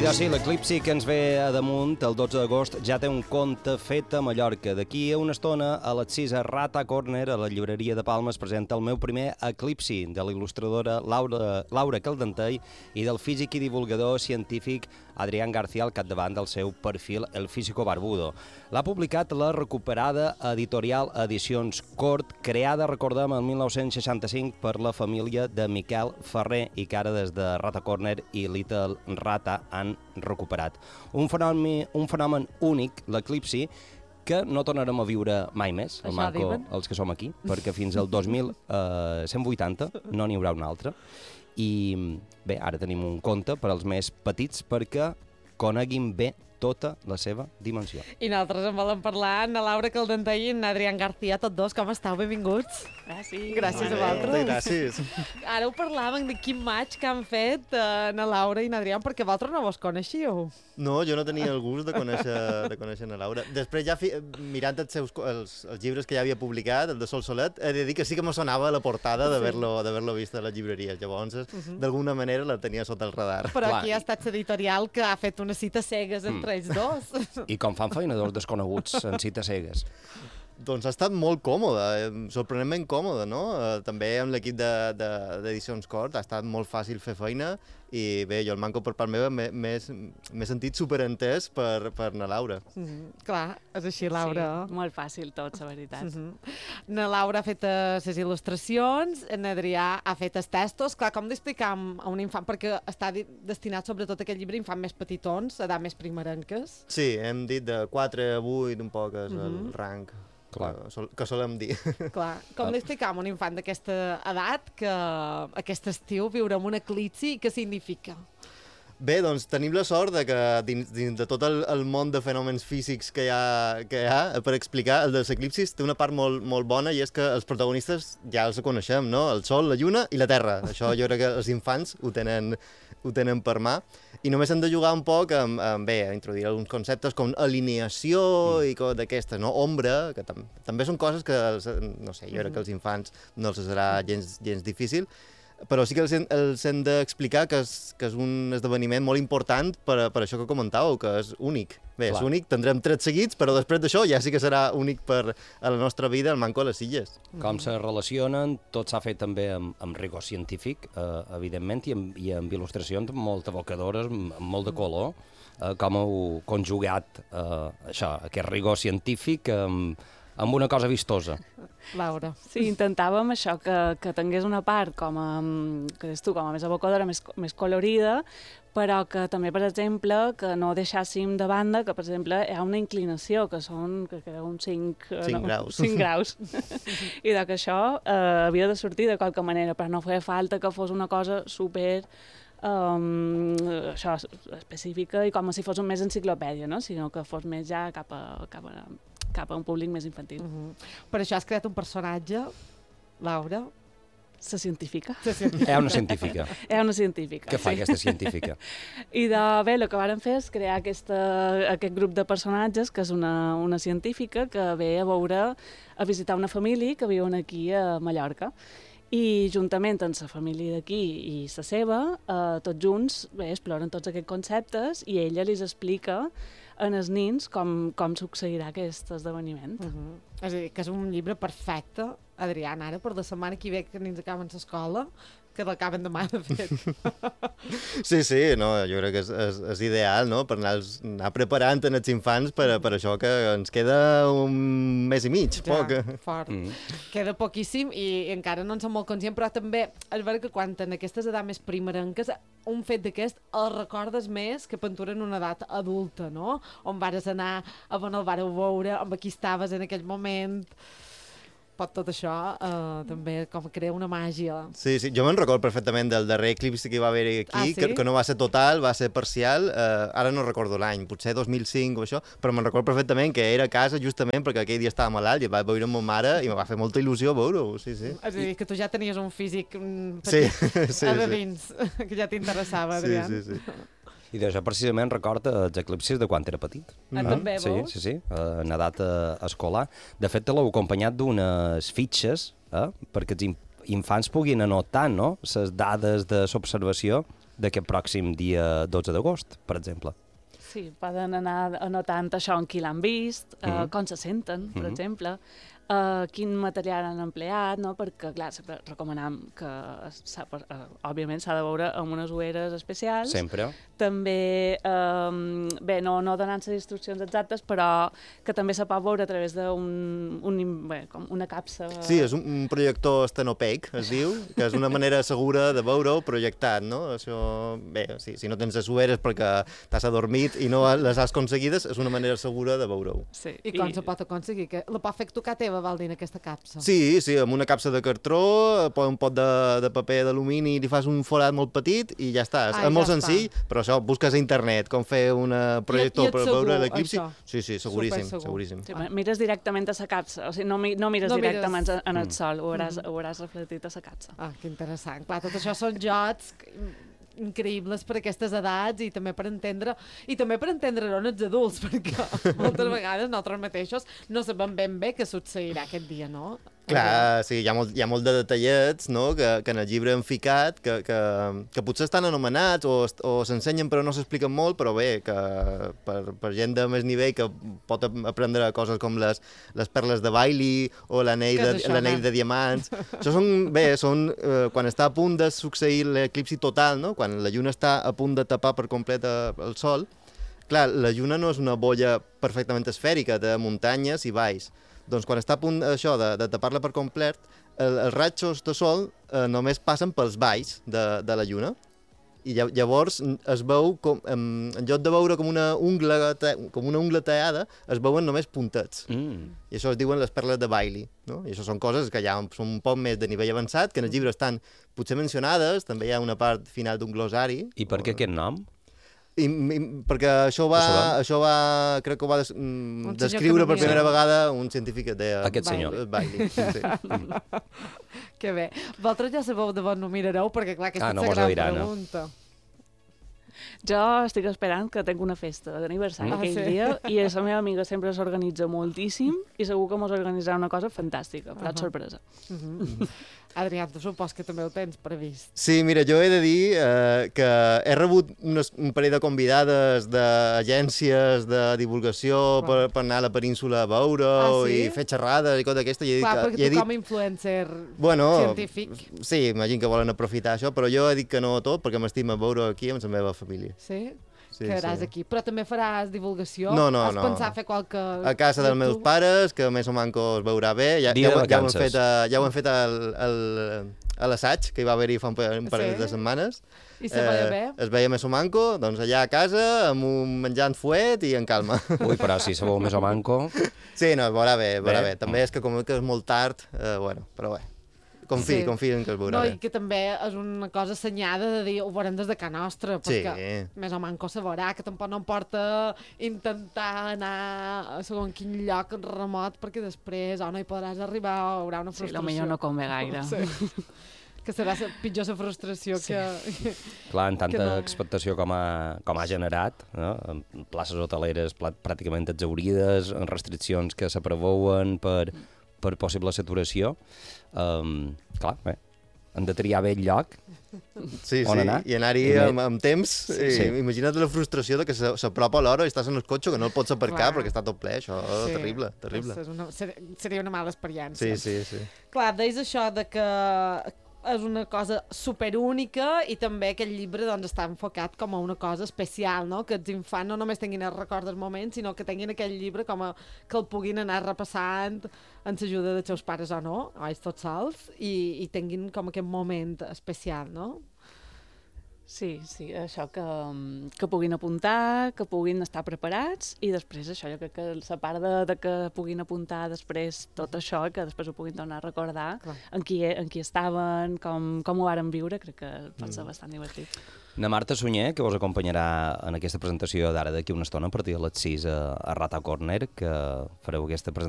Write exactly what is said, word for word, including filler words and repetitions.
Idò, sí, l'eclipsi que ens ve a damunt el dotze d'agost ja té un conte fet a Mallorca. D'aquí a una estona, a les sis a Rata Corner, a la llibreria de Palma, es presenta el meu primer eclipsi, de la il·lustradora Laura, Laura Caldentei i del físic i divulgador científic Adrián García al capdavant del seu perfil El Físico Barbudo. L'ha publicat la recuperada editorial Edicions Cort, creada, recordem, el mil nou-cents seixanta-cinc per la família de Miquel Ferrer i que ara des de Rata Corner i Little Rata han recuperat. Un fenomen, un fenomen únic, l'eclipsi, que no tornarem a viure mai més, el Manco, els que som aquí, perquè fins al dos mil cent vuitanta no n'hi haurà un altre. I bé, ara tenim un conte per als més petits perquè coneguin bé tota la seva dimensió. I nosaltres en volem parlar, na Laura Caldentei i en Adrián García, tots dos. Com estàu? Benvinguts. Gràcies. Gràcies a vosaltres. Gràcies. Ara ho parlàvem de quin match que han fet eh, na Laura i en Adrián, perquè vosaltres no vos coneixíeu. No, jo no tenia el gust de conèixer, de conèixer na Laura. Després, ja fi, mirant els, seus, els, els llibres que ja havia publicat, el de Sol Solet, he de dir que sí que me sonava la portada d'haver-lo d'haver-lo vist a les llibreries. Llavors, uh -huh. d'alguna manera la tenia sota el radar. Però Clar. aquí ha estat l'editorial que ha fet una cita cegues entre mm. ells dos. I com fan feina dos desconeguts en cites cegues? Doncs ha estat molt còmode, sorprenentment còmode, no? Eh, també amb l'equip d'Edicions de, de, Cort ha estat molt fàcil fer feina i bé, jo el Manco per part meva m'he sentit superentès per, per na Laura. Mm -hmm. Clar, és així, Laura. Sí, molt fàcil tot, la veritat. Mm -hmm. Na Laura ha fet les il·lustracions, en Adrià ha fet els textos. Clar, com d'explicar a un infant, perquè està destinat sobretot a aquest llibre a infants més petitons, a edat més primerenques. Sí, hem dit de quatre a vuit, un poc és mm -hmm. el rang. Clar. Que, sol, que solem dir. Clar. Com l'explicar a un infant d'aquesta edat que aquest estiu viure amb un eclipsi, què significa? Bé, doncs tenim la sort de que dins, dins de tot el, el món de fenòmens físics que hi ha, que hi ha per explicar, el dels eclipsis té una part molt, molt bona i és que els protagonistes ja els coneixem, no? El Sol, la Lluna i la Terra. Això jo crec que els infants ho tenen, ho tenen per mà. I només hem de jugar un poc amb, amb bé, a introduir alguns conceptes com alineació mm. i coses d'aquestes, no? Ombra, que tam també són coses que, els, no sé, jo crec que als infants no els serà gens, gens difícil, però sí que els, els hem d'explicar que, és, que és un esdeveniment molt important per, per això que comentàveu, que és únic. Bé, Clar. és únic, tindrem trets seguits, però després d'això ja sí que serà únic per a la nostra vida el Manco a les Illes. Com se relacionen, tot s'ha fet també amb, amb rigor científic, eh, evidentment, i amb, i amb il·lustracions molt evocadores, amb molt de color. Eh, com heu conjugat eh, això, aquest rigor científic amb, amb una cosa vistosa. Laura. Sí, intentàvem això, que, que tingués una part com a, que tu, com a més evocadora, més, més colorida, però que també, per exemple, que no deixàssim de banda que, per exemple, hi ha una inclinació, que són, que creu, uns cinc no, graus. cinc graus. I que això eh, havia de sortir de qualque manera, però no feia falta que fos una cosa super um, això, específica i com si fos un més enciclopèdia, no? Sinó que fos més ja cap a, cap a, cap a un públic més infantil. Uh -huh. Per això has creat un personatge, Laura. La científica. Hi ha una científica. Hi ha una científica, Què fa sí. aquesta científica? I de, bé, el que vàrem fer és crear aquesta, aquest grup de personatges, que és una, una científica que ve a veure, a visitar una família que viuen aquí a Mallorca. I juntament amb la família d'aquí i la seva, eh, tots junts bé, exploren tots aquests conceptes i ella li explica en els nins com, com succeirà aquest esdeveniment. Uh -huh. És a dir, que és un llibre perfecte, Adrián, ara per la setmana que ve que nins acaben l'escola, que l'acaben demà, de fet. Sí, sí, no, jo crec que és, és, és ideal, no?, per anar, anar preparant en els infants per, per això que ens queda un mes i mig, ja, poc. Fort. Mm. Queda poquíssim i, i encara no en som molt conscients, però també és veritat que quan en aquestes edats més primerenques un fet d'aquest el recordes més que pintura en una edat adulta, no? On vares anar, a on el vareu veure, amb qui estaves en aquell moment. Pot tot això eh, també com crea una màgia. Sí, sí, jo me'n recordo perfectament del darrer eclipsi que va haver aquí, ah, sí? que, que no va ser total, va ser parcial, eh, ara no recordo l'any, potser dos mil cinc o això, però me'n recordo perfectament que era a casa justament perquè aquell dia estava malalt i el vaig veure amb ma mare i me va fer molta il·lusió veure-ho, sí, sí. És a dir, que tu ja tenies un físic petit sí, sí, a de dins, sí. que ja t'interessava, Adrián. Sí, sí, sí. I d'això precisament recorda els eclipsis de quan era petit. Ah, mm-hmm. també, sí, vols? sí, sí, en edat escolar. De fet, l'heu acompanyat d'unes fitxes, eh? perquè els infants puguin anotar, no?, les dades de l'observació. d'aquest pròxim dia dotze d'agost, per exemple. Sí, poden anar anotant això en qui l'han vist, uh, Mhm. com se senten, per Mhm. exemple, uh, quin material han empleat, no? Perquè, clar, sempre recomanam que, s'ha, uh, òbviament, s'ha de veure amb unes ulleres especials. Sempre. També, um, bé, no, no donant-se instruccions exactes, però que també se pot veure a través d'un, un, bé, com una capsa. Sí, és un, un projector estenopeic, es diu, que és una manera segura de veure-ho projectat, no? Això, bé, sí, si no tens les ulleres perquè t'has adormit i no les has aconseguides, és una manera segura de veure-ho. Sí. I com se pot aconseguir? Que la pot fer tocar teva, vol dir, en aquesta capsa? Sí, sí, amb una capsa de cartró, un pot de, de paper d'alumini, li fas un forat molt petit i ja està. És, Ai, és molt ja senzill, està. però això, busques a internet com fer un projector i ets per segur, veure l'eclipsi. això? Sí, sí, seguríssim, Supersegur. seguríssim. Sí, mires directament a la capsa, o sigui, no, mi- no mires No mires- directament en, en el Mm. sol, ho veuràs, ho veuràs reflectit a la capsa. Ah, que interessant. Clar, tot això són jocs increïbles per aquestes edats i també per entendre i també per entendre on els adults, perquè moltes vegades nosaltres mateixos no sabem ben bé què succeirà aquest dia, no? Clar, sí, hi ha molt, hi ha molt de detallets, no?, que, que en el llibre han ficat, que, que, que potser estan anomenats o, est- o s'ensenyen però no s'expliquen molt, però bé, que per, per gent de més nivell que pot ap- aprendre coses com les, les perles de Bailey o l'anell Què de, és això, l'anell nen? de diamants. Això són, bé, són eh, quan està a punt de succeir l'eclipsi total, no?, quan la lluna està a punt de tapar per complet eh, el sol. Clar, la lluna no és una bolla perfectament esfèrica de muntanyes i valls. Doncs quan està a punt això de, de tapar-la per complet, el, els ratxos de sol eh, només passen pels valls de, de la lluna. I lla- llavors n- es veu, com, em, en lloc de veure com una ungla, ta- com una ungla tallada, es veuen només puntets. Mm. I això es diuen les perles de Bailey, no? I això són coses que ja són un poc més de nivell avançat, que en el llibre estan potser mencionades, també hi ha una part final d'un glosari. I per què aquest nom? I, i, perquè això va, Això va. això va, crec que ho va des, mm, Un senyor descriure que per no primera mira. vegada un científic que es deia Aquest senyor. eh, Bailey. Sí. Que bé. Vosaltres ja sabeu de on ho mirareu, perquè clar, aquesta Ah, no és mos la ho gran diran, no? pregunta. Jo estic esperant que tinc una festa d'aniversari Ah, aquell sí? dia i la meva amiga sempre s'organitza moltíssim i segur que mos organitzarà una cosa fantàstica, però Ahà. uh sorpresa. Mhm. Adrià, tu supos que també ho tens previst. Sí, mira, jo he de dir eh, que he rebut unes, un parell de convidades d'agències de divulgació Clar. per, per anar a la península a veure-ho Ah, sí? i fer xerrades i coses d'aquesta. I he dit Clar, que- perquè i he tu dit, com a influencer bueno, científic, sí, imagino que volen aprofitar això, però jo he dit que no a tot perquè m'estima veure aquí amb la meva família. sí? Sí, Quedaràs sí. aquí. Però també faràs divulgació? No, no, Has no. pensat fer qualque... A casa dels meus pares, que més o manco es veurà bé. Ja, Dia ja, de ho- ja, ho hem vacances. fet, a, ja ho hem fet al, al, a l'assaig, que hi va haver-hi fa un pa- un parell Sí? de setmanes. I se veia bé? Es veia més o manco, doncs allà a casa, amb un menjant fuet i en calma. Ui, però si sabeu més o manco... Sí, no, es veurà bé, es veurà Bé. bé. També és que com que és molt tard, eh, bueno, però bé. Confiï, Sí. confiï en que es veurà No, bé. i que també és una cosa assenyada de dir ho veurem des de casa nostra, Sí. perquè més o manco se veurà, que tampoc no em porta intentar anar a segon quin lloc remot, perquè després o no hi podràs arribar o hi haurà una Sí, frustració. lo millor no convé gaire. Sí. Que serà la- pitjor la frustració Sí. que... Clar, en tanta Que no. expectació com ha, com ha generat, no? En places hoteleres pla- pràcticament exaurides, en restriccions que s'apreveuen per, per possible saturació, um, clar, bé, hem de triar bé el lloc. Sí, On sí, anar? i anar-hi I me- amb, amb temps. Sí, sí. Imagina't la frustració de que se- s'apropa l'hora i estàs en el cotxe que no el pots aparcar Clar. perquè està tot ple, això, Sí. terrible, terrible. És una, ser- seria una mala experiència. Sí, sí, sí. Clar, deies això de que és una cosa superúnica i també aquest llibre doncs, està enfocat com a una cosa especial, no? Que els infants no només tinguin el record del moment, sinó que tinguin aquell llibre com a, que el puguin anar repassant amb l'ajuda dels seus pares o no, o ells tots sols, i, i tinguin com aquest moment especial, no? Sí, sí, això que, mm, que puguin apuntar, que puguin estar preparats i després això, jo crec que la part de, de que puguin apuntar després tot això, que després ho puguin tornar a recordar Clar. en qui, en qui estaven, com, com ho varen viure, crec que pot ser Mm. bastant divertit. Na Marta Sunyer, que us acompanyarà en aquesta presentació d'ara d'aquí una estona a partir de les sis a, a Rata Corner, que fareu aquesta presentació